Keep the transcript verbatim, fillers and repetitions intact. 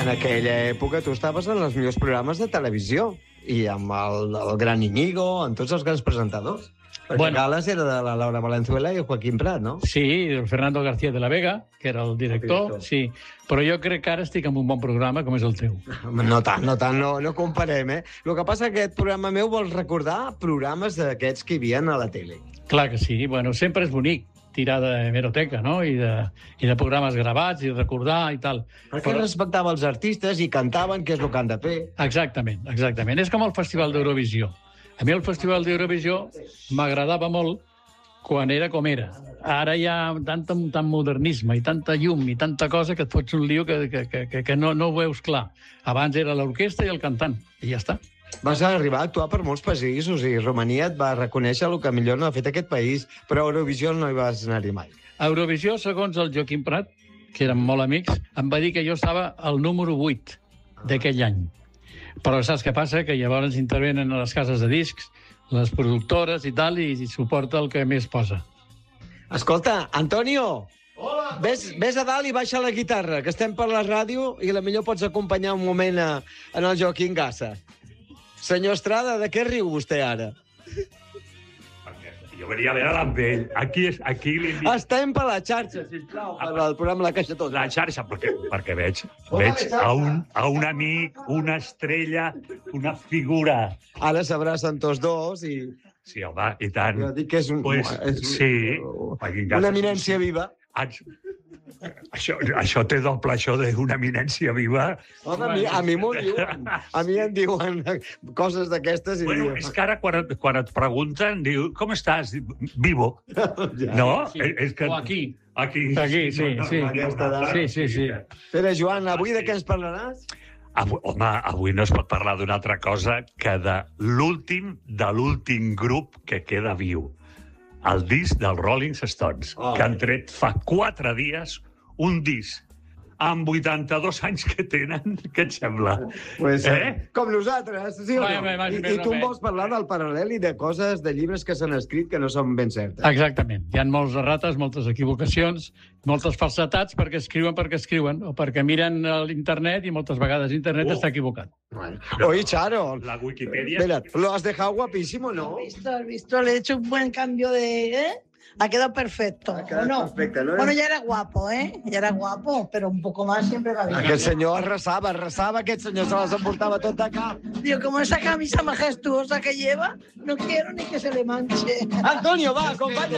en aquella època tu estaves en els millors programes de televisió i amb el, el gran Íñigo, amb tots els grans presentadors. Perquè bueno, Gales era de la Laura Valenzuela i el Joaquim Prat, no? Sí, el Fernando García de la Vega, que era el director, el director. Sí. Però jo crec que ara estic en un bon programa, com és el teu. No tant, no tant, no, no comparem, eh? El que passa que aquest programa meu vol recordar programes d'aquests que hi havia a la tele. Clar que sí, bueno, sempre és bonic tirar de hemeroteca, no?, i de, i de programes gravats, i recordar i tal. Perquè Però... respectava els artistes i cantaven, que és el que han de fer. Exactament, exactament. És com el Festival d'Eurovisió. A mi el Festival d'Eurovisió m'agradava molt quan era com era. Ara hi ha tant, tant modernisme i tanta llum i tanta cosa que et fots un lío que, que, que, que no, no ho veus clar. Abans era l'orquestra i el cantant, i ja està. Vas arribar a actuar per molts països i Romania et va reconèixer el que millor no ha fet aquest país, però a Eurovisió no hi vas anar-hi mai. A Eurovisió, segons el Joaquim Prat, que érem molt amics, em va dir que jo estava al número vuit d'aquell any. Però saps què passa? Que llavors intervenen a les cases de discs, les productores i tal, i, i suporta el que més posa. Escolta, Antonio, hola, ves, ves a dalt i baixa la guitarra, que estem per la ràdio i la millor pots acompanyar un moment a, a el Joaquim Gassa. Senyor Estrada, de què riu vostè ara? Jo venia a veure amb ell. Aquí, és, aquí li... Estem per la xarxa, sisplau, per al programa La Caixa Tot. La xarxa, perquè, perquè veig, veig a un, a un amic, una estrella, una figura. Ara s'abracen tots dos i... Sí, home, i tant. Jo dic que és un... Pues, és sí. Una eminència viva. Això, això té doble, això d'una eminència viva. Home, a mi, a mi m'ho diuen. A mi em diuen coses d'aquestes i bueno, diuen... És que ara, quan et, quan et pregunten, diu, com estàs? Vivo. Ja. No? Sí. És que... O aquí. Aquí. Aquí, sí, sí. Sí, sí, sí. Pere Joan, avui de què ens parlaràs? Avui, home, avui no es pot parlar d'una altra cosa que de l'últim de l'últim grup que queda viu. El disc dels Rolling Stones, oh, que han tret fa quatre dies un disc amb vuitanta-dos anys que tenen. Què et sembla? Pues, eh? Com nosaltres, sí o no? Vai, vai, vai, I, vai, I tu em vai. vols parlar del paral·lel i de coses, de llibres que s'han escrit que no són ben certes. Exactament. Hi ha molts errates, moltes equivocacions, moltes falsetats perquè escriuen perquè escriuen, o perquè miren a l'internet i moltes vegades l'internet oh. està equivocat. Bueno. Oye, Charo. La Wikipedia... Espera, ¿lo has dejado guapísimo, no? Has visto, has visto, le he hecho un buen cambio de... ¿eh? Ha quedado perfecto. Ha quedado ¿no? perfecto, ¿no? Bueno, ya era guapo, ¿eh? Ya era guapo, pero un poco más siempre va bien. Aquest senyor arrasava, arrasava, aquest senyor se les emportava tot de cap. Digo, como esa camisa majestuosa que lleva, no quiero ni que se le manche. Antonio, va, acompanya.